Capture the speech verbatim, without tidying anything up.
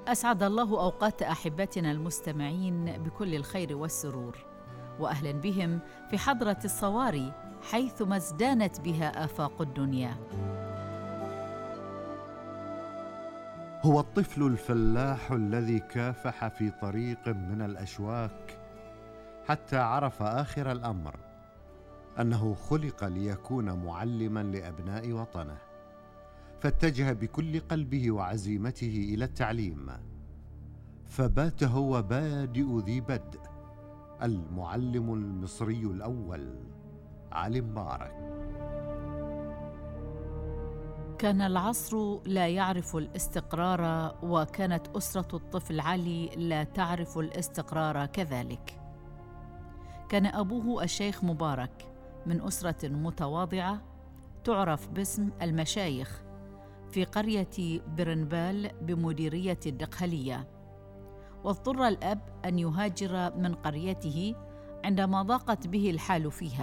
أسعد الله أوقات أحبتنا المستمعين بكل الخير والسرور، وأهلا بهم في حضرة الصواري حيثما ازدانت بها آفاق الدنيا. هو الطفل الفلاح الذي كافح في طريق من الأشواك حتى عرف آخر الأمر أنه خلق ليكون معلما لأبناء وطنه، فاتجه بكل قلبه وعزيمته إلى التعليم، فبات هو بادئ ذي بدء المعلم المصري الأول علي مبارك. كان العصر لا يعرف الاستقرار، وكانت أسرة الطفل علي لا تعرف الاستقرار كذلك. كان أبوه الشيخ مبارك من أسرة متواضعة تعرف باسم المشايخ في قرية برنبال بمديرية الدقهلية، واضطر الأب أن يهاجر من قريته عندما ضاقت به الحال فيها،